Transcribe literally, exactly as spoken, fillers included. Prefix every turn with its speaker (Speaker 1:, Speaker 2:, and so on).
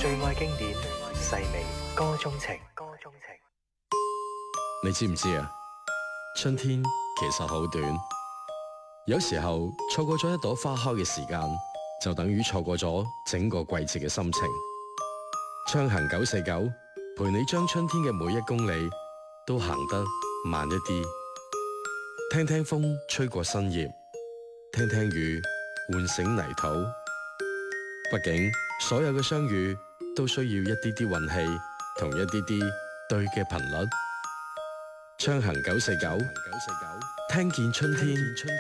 Speaker 1: 最愛經典，細味歌中情。歌中情，
Speaker 2: 你知唔知啊？春天其實好短，有時候錯過咗一朵花開嘅時間，就等於錯過咗整個季節嘅心情。暢行九四九，陪你將春天嘅每一公里都行得慢一啲，聽聽風吹過新葉，聽聽雨喚醒泥土。畢竟所有嘅相遇都需要一啲啲運氣同一啲啲對嘅頻率。暢行九四九，聽見春天。